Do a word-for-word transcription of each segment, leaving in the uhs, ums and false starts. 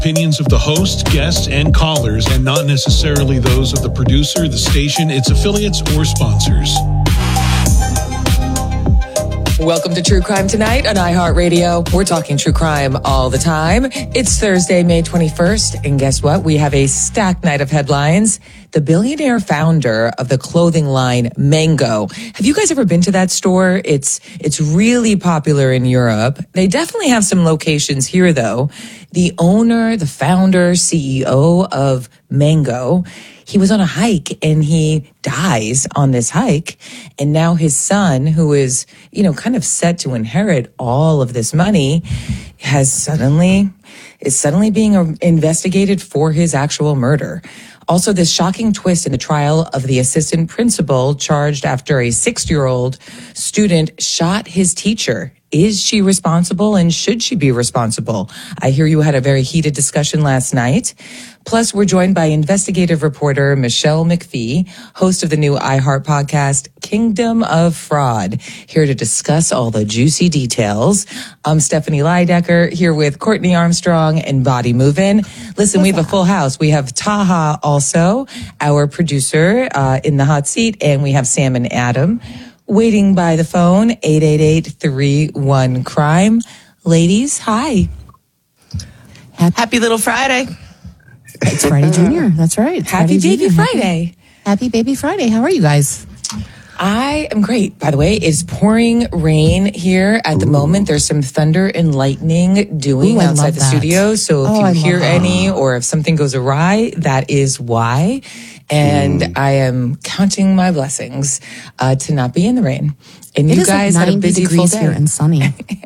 Opinions of the host, guests, and callers, and not necessarily those of the producer, the station, its affiliates, or sponsors. Welcome to True Crime Tonight on iHeartRadio. We're talking true crime all the time. It's Thursday, May twenty-first, and guess what? We have a stacked night of headlines. The billionaire founder of the clothing line Mango. Have you guys ever been to that store? It's it's really popular in Europe. They definitely have some locations here, though. The owner, the founder, C E O of Mango, he was on a hike and he dies on this hike. And now his son, who is, you know, kind of set to inherit all of this money, has suddenly, is suddenly being investigated for his actual murder. Also, this shocking twist in the trial of the assistant principal charged after a six-year-old student shot his teacher. Is she responsible, and should she be responsible? I hear you had a very heated discussion last night. Plus, we're joined by investigative reporter Michelle McPhee, host of the new iHeart podcast, Kingdom of Fraud, here to discuss all the juicy details. I'm Stephanie Leidecker, here with Courtney Armstrong and Body Movin'. Listen, we have a full house. We have Taha also, our producer, uh, in the hot seat, and we have Sam and Adam waiting by the phone, eight eight eight, three one, crime. Ladies, hi. Happy, Happy little Friday. It's Friday Junior. That's right. It's Happy Friday Baby Junior. Friday. Happy, happy Baby Friday. How are you guys? I am great. By the way, it's pouring rain here at the Ooh. moment. There's some thunder and lightning doing Ooh, outside the that. studio. So if oh, you I hear love any that. or if something goes awry, that is why. And mm. I am counting my blessings uh, to not be in the rain. And it you is guys like had a busy full day here and sunny.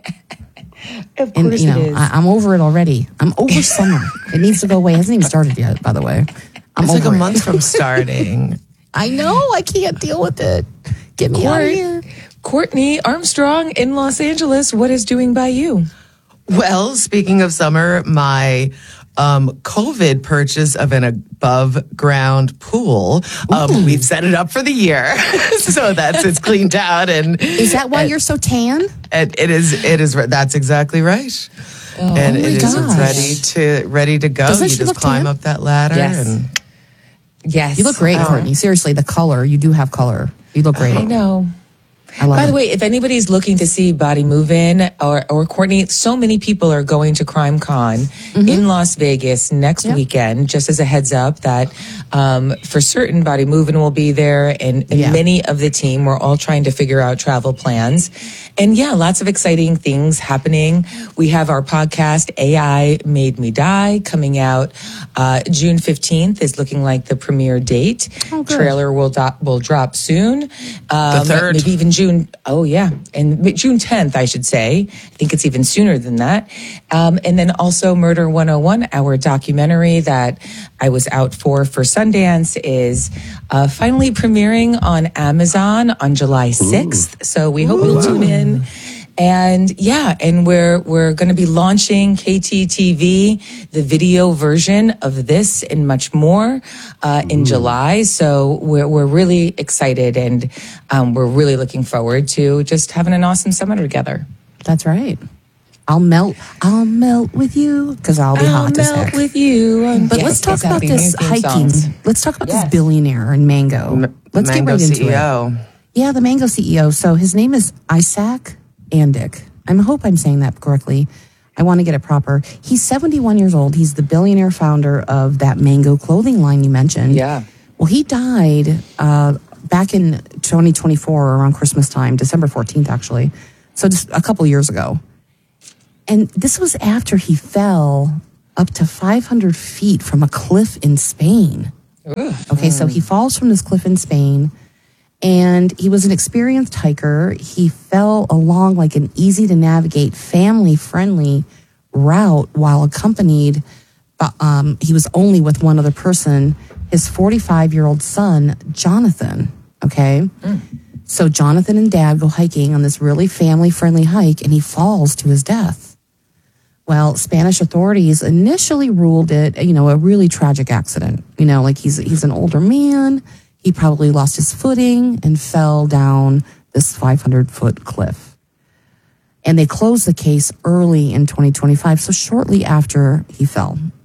Of course, and, you know, it is. I, I'm over it already. I'm over summer. It needs to go away. It hasn't even started yet, by the way. I'm it's over like a it. month from starting. I know. I can't deal with it. Get me Court, out of here. Courtney Armstrong in Los Angeles. What is doing by you? Well, speaking of summer, my um, COVID purchase of an above ground pool, um, we've set it up for the year. So that's, it's cleaned out. And is that why and, you're so tan? And it is, it is, that's exactly right. Oh, and oh it gosh. is ready to, ready to go. Doesn't you she just look climb tan? up that ladder. Yes. And Yes. You look great, uh, Courtney. Seriously, the color. You do have color. You look great. I know. I love By it. the way, if anybody's looking to see Body Movin' or, or Courtney, so many people are going to Crime Con mm-hmm. in Las Vegas next yep. weekend. Just as a heads up that um, for certain Body Movin' will be there, and, and yeah. many of the team, we're all trying to figure out travel plans. And yeah, lots of exciting things happening. We have our podcast, A I Made Me Die, coming out uh, June fifteenth is looking like the premiere date. Oh, good. Trailer will, do- will drop soon. Um, the third. Maybe even June. Oh, yeah. And June tenth, I should say. I think it's even sooner than that. Um, and then also Murder one oh one, our documentary that I was out for for Sundance, is uh, finally premiering on Amazon on July sixth. Ooh. So we hope Ooh. you'll tune in. And yeah, and we're we're going to be launching K T T V, the video version of this and much more uh, in Ooh. July. So we're we're really excited, and um, we're really looking forward to just having an awesome summer together. That's right. I'll melt. I'll melt with you because I'll be I'll hot as heck. melt with you. Um, but yes, let's talk exactly. about this hiking. Songs. Let's talk about yes. this billionaire in Mango. M- let's Mango get right into C E O. it. Yeah, the Mango C E O. So his name is Isaac Andick. I hope I'm saying that correctly. I want to get it proper. He's seventy-one years old. He's the billionaire founder of that Mango clothing line you mentioned. Yeah. Well, he died uh, back in twenty twenty-four around Christmas time, December fourteenth, actually. So just a couple years ago. And this was after he fell up to five hundred feet from a cliff in Spain. Ugh. Okay, so he falls from this cliff in Spain, and he was an experienced hiker. He fell along like an easy-to-navigate, family-friendly route while accompanied, by, um, he was only with one other person, his forty-five-year-old son, Jonathan, okay? Mm. So Jonathan and Dad go hiking on this really family-friendly hike, and he falls to his death. Well, Spanish authorities initially ruled it, you know, a really tragic accident. You know, like he's he's an older man. He probably lost his footing and fell down this five hundred foot cliff. And they closed the case early in twenty twenty-five, so shortly after he fell.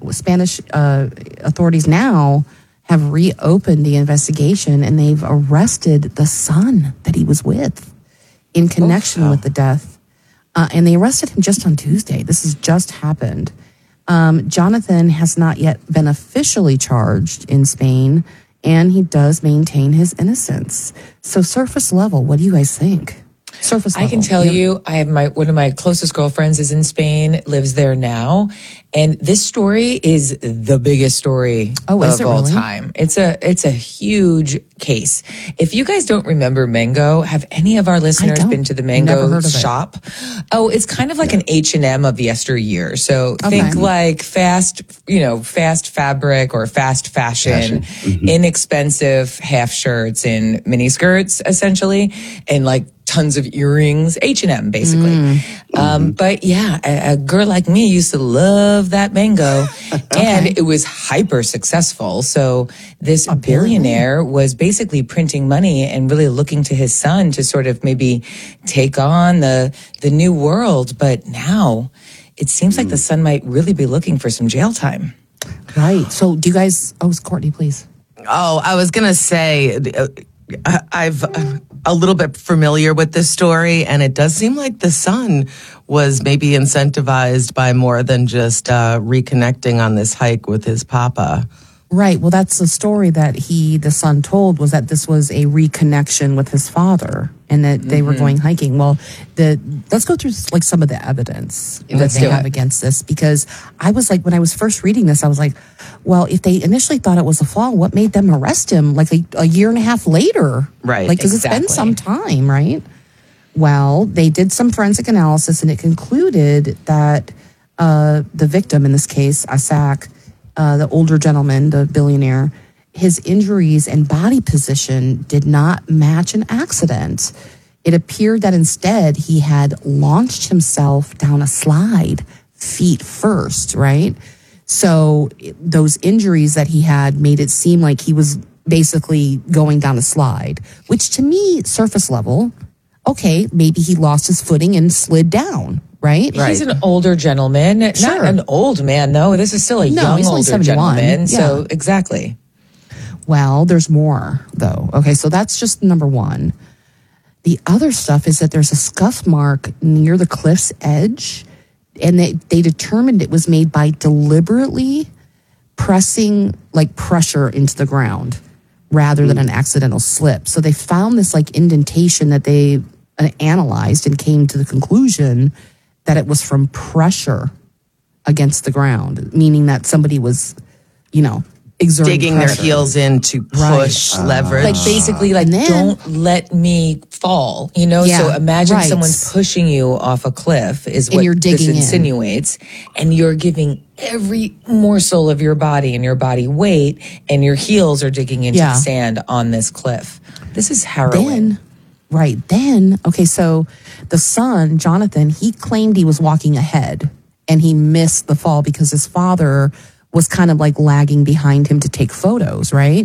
Spanish uh, authorities now have reopened the investigation, and they've arrested the son that he was with in connection Oh, with the death. Uh, and they arrested him just on Tuesday. This has just happened. Um, Jonathan has not yet been officially charged in Spain, and he does maintain his innocence. So surface level, what do you guys think? Surface level. I can tell you, I have my one of my closest girlfriends is in Spain, lives there now, and this story is the biggest story Oh, is of it all really? time. It's a it's a huge case. If you guys don't remember Mango, have any of our listeners don't. been to the Never Mango heard of it. shop? Oh, it's kind of like an H and M of yesteryear. So Okay. think like fast, you know, fast fabric or fast fashion, inexpensive half shirts and mini skirts, essentially, and like tons of earrings, H and M basically. Mm. Um, but yeah, a, a girl like me used to love that Mango, and it was hyper successful. So this billionaire was basically printing money and really looking to his son to sort of maybe take on the the new world. But now it seems like the son might really be looking for some jail time. Right. So do you guys, oh, Courtney, please. Oh, I was going to say, uh, I- I've uh, a little bit familiar with this story, and it does seem like the son was maybe incentivized by more than just uh, reconnecting on this hike with his papa. Right. Well, that's the story that he, the son, told, was that this was a reconnection with his father and that they were going hiking. Well, the let's go through like some of the evidence that Let's they do have it. against this, because I was like, when I was first reading this, I was like, well, if they initially thought it was a flaw, what made them arrest him like a, a year and a half later? Right, Like, because it's been exactly. some time, right? Well, they did some forensic analysis, and it concluded that uh, the victim, in this case, Asak, uh, the older gentleman, the billionaire, his injuries and body position did not match an accident. It appeared that instead he had launched himself down a slide feet first, right? So it- those injuries that he had made it seem like he was basically going down a slide, which to me, surface level, okay, maybe he lost his footing and slid down, right? He's an older gentleman, Sure. not an old man. No, this is still a No, young he's only older seventy-one. gentleman. So Yeah. exactly. Well, there's more, though. Okay, so that's just number one. The other stuff is that there's a scuff mark near the cliff's edge, and they, they determined it was made by deliberately pressing like pressure into the ground rather than an accidental slip. So they found this like indentation that they uh, analyzed and came to the conclusion that it was from pressure against the ground, meaning that somebody was, you know, exerting Digging pressure. their heels in to push, leverage. Like basically, like And then- don't let me fall. You know, Yeah, so imagine right. someone's pushing you off a cliff is And what you're this digging in. insinuates, and you're giving every morsel of your body and your body weight, and your heels are digging into Yeah. the sand on this cliff. This is harrowing. Then, right then, okay, so the son, Jonathan, he claimed he was walking ahead and he missed the fall because his father was kind of like lagging behind him to take photos, right?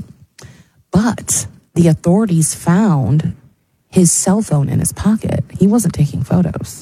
But the authorities found his cell phone in his pocket. He wasn't taking photos.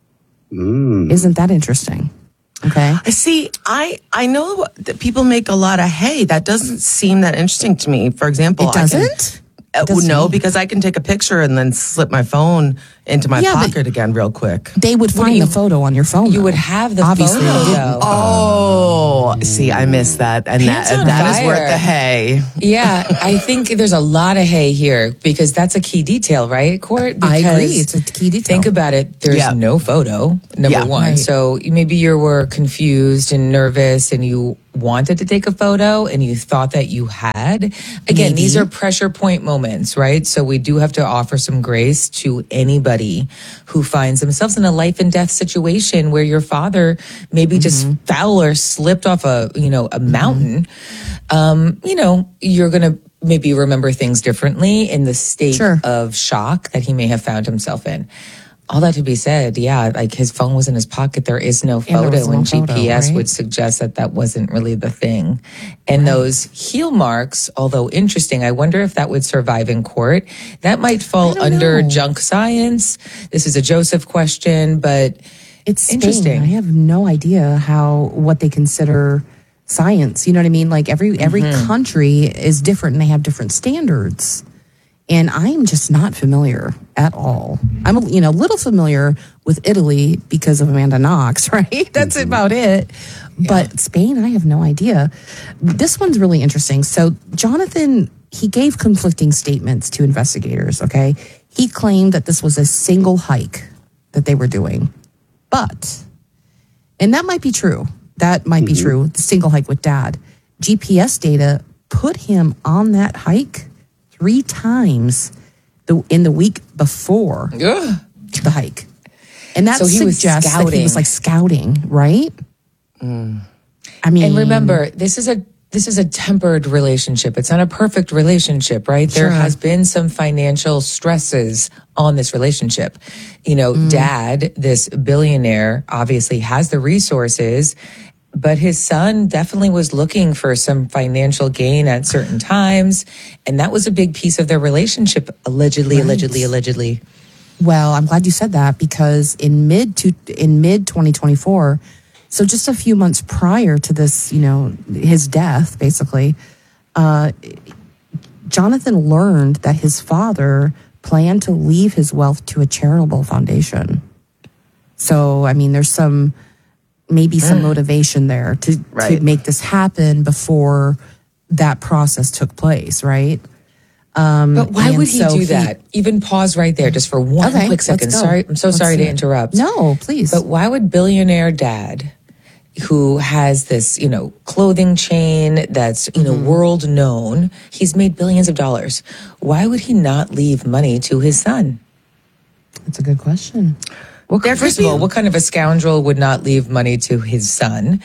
Isn't that interesting? Okay. See, I I know that people make a lot of hay. That doesn't seem that interesting to me. For example, It doesn't? I can, uh, doesn't no, mean- because I can take a picture and then slip my phone into my Yeah, but- pocket again real quick. They would find you- the photo on your phone. You though. would have the Obviously, photo, they didn't. though. Oh, see, I missed that, and Pants that on that is fire. worth the hay. Yeah, I think there's a lot of hay here because that's a key detail, right, Court? I Because agree. It's a key detail. Think about it. There's Yeah. no photo, number Yeah. one. Right. So maybe you were confused and nervous and you wanted to take a photo and you thought that you had. Again, Maybe. these are pressure point moments, right? So we do have to offer some grace to anybody who finds themselves in a life and death situation where your father maybe just Mm-hmm. fell or slipped off a, you know, a mountain. Um, you know, you're going to maybe remember things differently in the state Sure. of shock that he may have found himself in. All that to be said, yeah, like his phone was in his pocket. There is no there was photo, no and G P S photo, right? would suggest that that wasn't really the thing. And those heel marks, although interesting, I wonder if that would survive in court. That might fall don't under know. junk science. This is a Joseph question, but It's Spain. Interesting. I have no idea how what they consider science. You know what I mean? Like every every Mm-hmm. country is different and they have different standards. And I'm just not familiar at all. I'm, you know, a little familiar with Italy because of Amanda Knox, right? That's Mm-hmm. about it. But Spain, I have no idea. This one's really interesting. So Jonathan, he gave conflicting statements to investigators, okay? He claimed that this was a single hike that they were doing. But, and that might be true. That might be true, the single hike with dad. G P S data put him on that hike three times the, in the week before Ugh. the hike. And that So he was suggests that he scouting. was like scouting, right? I mean, And remember, this is a this is a tempered relationship. It's not a perfect relationship, right? There Sure. has been some financial stresses on this relationship. You know, dad, this billionaire, obviously has the resources, but his son definitely was looking for some financial gain at certain times. And that was a big piece of their relationship, allegedly, Right. allegedly, allegedly. well, I'm glad you said that because in mid to in mid twenty twenty-four, so just a few months prior to this, you know, his death, basically, uh, Jonathan learned that his father planned to leave his wealth to a charitable foundation. So, I mean, there's some maybe some motivation there to, Right. to make this happen before that process took place, right? But why and would he so do he- that? Even pause right there just for one Okay, quick let's second. go. Sorry, I'm so Let's sorry do to it. interrupt. No, please. But why would billionaire dad, who has this, you know, clothing chain that's, you know, Mm-hmm. world known, he's made billions of dollars. Why would he not leave money to his son? That's a good question. Well, first of all, what kind of a scoundrel would not leave money to his son?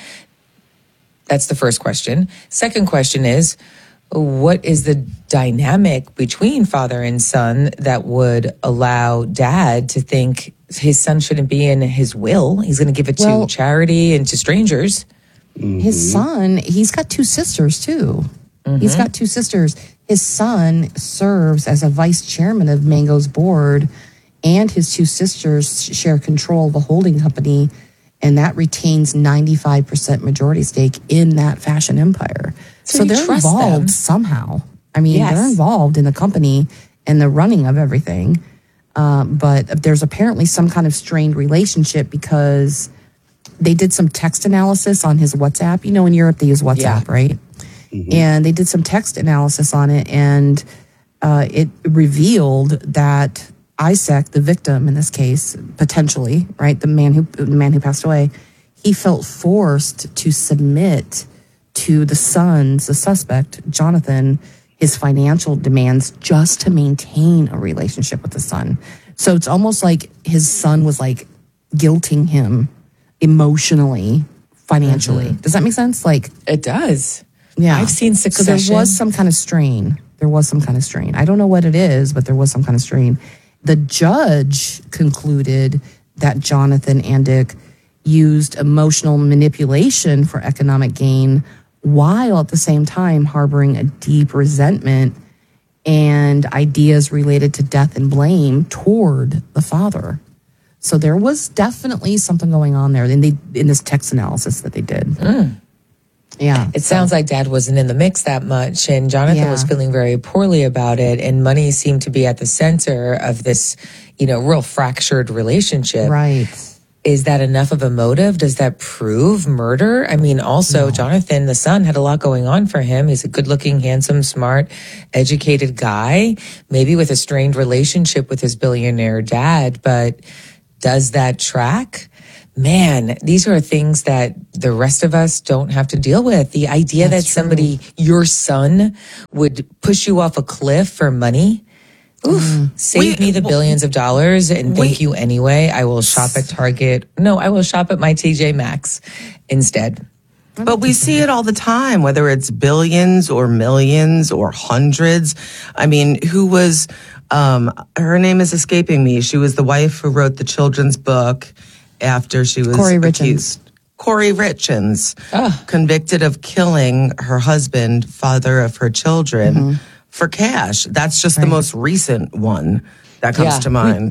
That's the first question. Second question is, what is the dynamic between father and son that would allow dad to think his son shouldn't be in his will? He's going to give it Well- to charity and to strangers. His son, he's got two sisters too. He's got two sisters. His son serves as a vice chairman of Mango's board, and his two sisters share control of a holding company, and that retains ninety-five percent majority stake in that fashion empire. So So, you they're trust involved them. somehow. I mean, Yes. they're involved in the company and the running of everything. Um, but there's apparently some kind of strained relationship because they did some text analysis on his WhatsApp. You know, in Europe, they use WhatsApp, Yeah. right? And they did some text analysis on it, and uh, it revealed that Isaac, the victim in this case, potentially, right, the man who the man who passed away, he felt forced to submit to the son's, the suspect, Jonathan, his financial demands just to maintain a relationship with the son. So it's almost like his son was like guilting him emotionally, financially. Does that make sense? Like, It does. yeah. I've seen Succession. So there was some kind of strain. There was some kind of strain. I don't know what it is, but there was some kind of strain. The judge concluded that Jonathan Andick used emotional manipulation for economic gain while at the same time harboring a deep resentment and ideas related to death and blame toward the father. So there was definitely something going on there in, the, in this text analysis that they did. Yeah. It sounds like dad wasn't in the mix that much, and Jonathan Yeah. was feeling very poorly about it, and money seemed to be at the center of this, you know, real fractured relationship. Right. Is that enough of a motive? Does that prove murder? I mean, also, Jonathan, the son, had a lot going on for him. He's a good looking, handsome, smart, educated guy, maybe with a strained relationship with his billionaire dad, but does that track? Man, these are things that the rest of us don't have to deal with. The idea That's that somebody, your son, would push you off a cliff for money. Oof, save We- me the billions of dollars and thank we- you anyway. I will shop at Target. No, I will shop at my T J Maxx instead. But we see it all the time, whether it's billions or millions or hundreds. I mean, who was, um, her name is escaping me. She was the wife who wrote the children's book after she was Corey Richins. accused. Corey Richins, Ah. convicted of killing her husband, father of her children, Mm-hmm. for cash. That's just the most recent one that comes Yeah. to mind.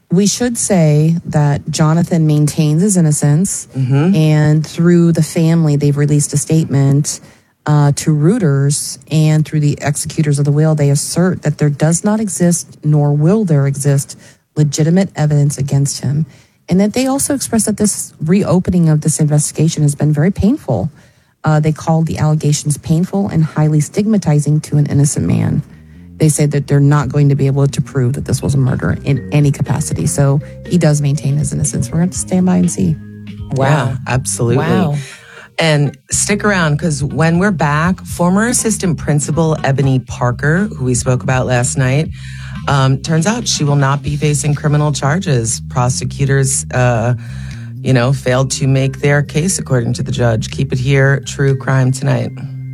we should say that Jonathan maintains his innocence, mm-hmm. and through the family, they've released a statement uh, to Reuters, and through the executors of the will, they assert that there does not exist, nor will there exist, legitimate evidence against him, and that they also express that this reopening of this investigation has been very painful. Uh, they called the allegations painful and highly stigmatizing to an innocent man. They say that they're not going to be able to prove that this was a murder in any capacity. So he does maintain his innocence. We're going to stand by and see. Wow. Yeah, absolutely. Wow. And stick around, because when we're back, former assistant principal Ebony Parker, who we spoke about last night, um, turns out she will not be facing criminal charges. Prosecutors, uh, you know, failed to make their case, according to the judge. Keep it here. True Crime Tonight.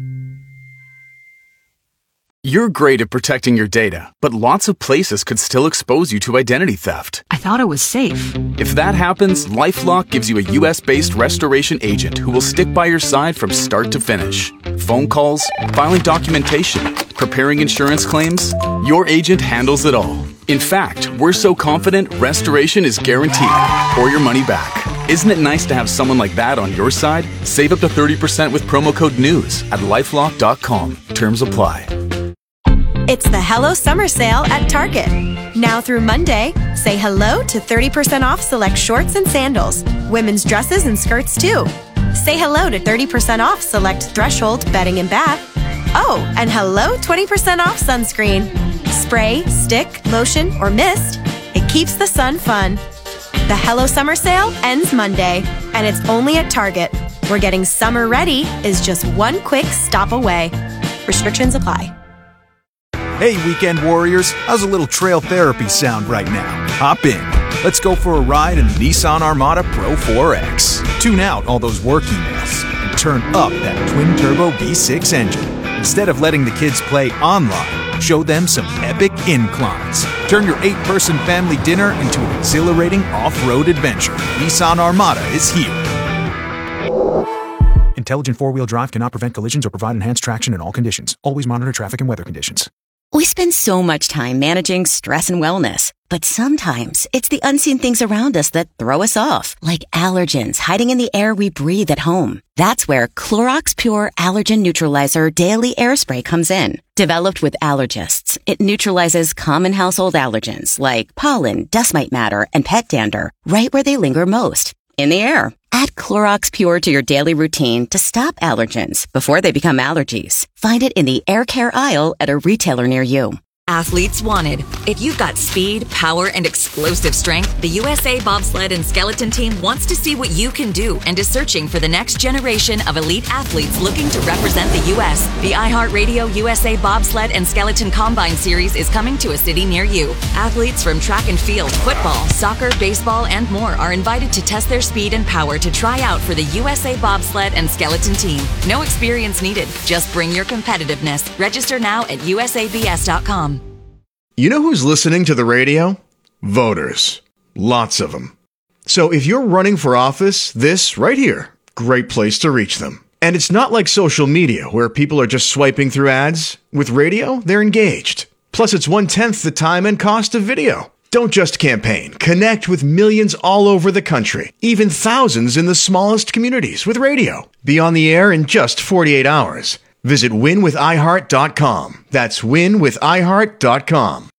You're great at protecting your data, but lots of places could still expose you to identity theft. I thought it was safe. If that happens, LifeLock gives you a U S-based restoration agent who will stick by your side from start to finish. Phone calls, filing documentation, preparing insurance claims, your agent handles it all. In fact, we're so confident restoration is guaranteed or your money back. Isn't it nice to have someone like that on your side? Save up to thirty percent with promo code NEWS at lifelock dot com. Terms apply. It's the Hello Summer Sale at Target. Now through Monday, say hello to thirty percent off select shorts and sandals, women's dresses and skirts too. Say hello to thirty percent off select Threshold bedding and bath. Oh, and hello twenty percent off sunscreen. Spray, stick, lotion, or mist, it keeps the sun fun. The Hello Summer Sale ends Monday, and it's only at Target, where getting summer ready is just one quick stop away. Restrictions apply. Hey, weekend warriors, how's a little trail therapy sound right now? Hop in. Let's go for a ride in the Nissan Armada Pro four X. Tune out all those work emails and turn up that twin-turbo V six engine. Instead of letting the kids play online, show them some epic inclines. Turn your eight-person family dinner into an exhilarating off-road adventure. Nissan Armada is here. Intelligent four-wheel drive cannot prevent collisions or provide enhanced traction in all conditions. Always monitor traffic and weather conditions. We spend so much time managing stress and wellness, but sometimes it's the unseen things around us that throw us off, like allergens hiding in the air we breathe at home. That's where Clorox Pure Allergen Neutralizer Daily Air Spray comes in. Developed with allergists, it neutralizes common household allergens like pollen, dust mite matter, and pet dander right where they linger most, in the air. Add Clorox Pure to your daily routine to stop allergens before they become allergies. Find it in the air care aisle at a retailer near you. Athletes wanted. If you've got speed, power, and explosive strength, the U S A Bobsled and Skeleton Team wants to see what you can do and is searching for the next generation of elite athletes looking to represent the U S. The iHeartRadio U S A Bobsled and Skeleton Combine Series is coming to a city near you. Athletes from track and field, football, soccer, baseball, and more are invited to test their speed and power to try out for the U S A Bobsled and Skeleton Team. No experience needed. Just bring your competitiveness. Register now at U S A B S dot com. You know who's listening to the radio? Voters. Lots of them. So if you're running for office, this right here, great place to reach them. And it's not like social media where people are just swiping through ads. With radio, they're engaged. Plus, it's one-tenth the time and cost of video. Don't just campaign. Connect with millions all over the country, even thousands in the smallest communities with radio. Be on the air in just forty-eight hours. Visit win with i heart dot com. That's win with i heart dot com.